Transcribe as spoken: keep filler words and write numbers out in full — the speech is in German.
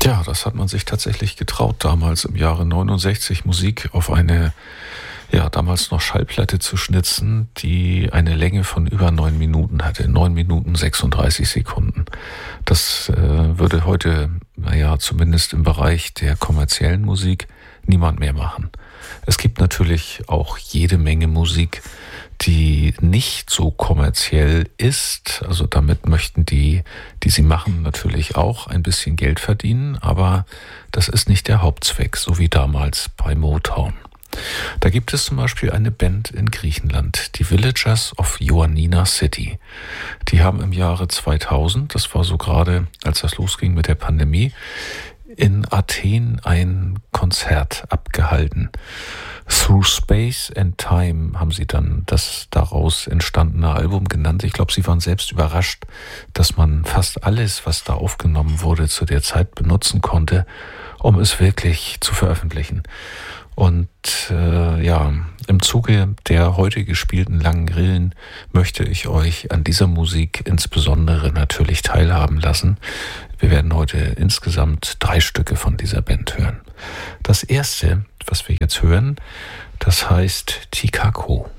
Ja, das hat man sich tatsächlich getraut, damals im Jahre neunundsechzig Musik auf eine, ja, damals noch Schallplatte zu schnitzen, die eine Länge von über neun Minuten hatte. Neun Minuten sechsunddreißig Sekunden. Das äh, würde heute, naja, zumindest im Bereich der kommerziellen Musik niemand mehr machen. Es gibt natürlich auch jede Menge Musik, die nicht so kommerziell ist. Also damit möchten die, die sie machen, natürlich auch ein bisschen Geld verdienen, aber das ist nicht der Hauptzweck, so wie damals bei Motown. Da gibt es zum Beispiel eine Band in Griechenland, die Villagers of Ioannina City. Die haben im Jahre zweitausend, das war so gerade, als das losging mit der Pandemie, in Athen ein Konzert abgehalten. Through Space and Time haben sie dann das daraus entstandene Album genannt. Ich glaube, sie waren selbst überrascht, dass man fast alles, was da aufgenommen wurde, zu der Zeit benutzen konnte, um es wirklich zu veröffentlichen. Und äh, ja, im Zuge der heute gespielten Langen Grillen möchte ich euch an dieser Musik insbesondere natürlich teilhaben lassen. Wir werden heute insgesamt drei Stücke von dieser Band hören. Das erste, was wir jetzt hören, das heißt Tikako.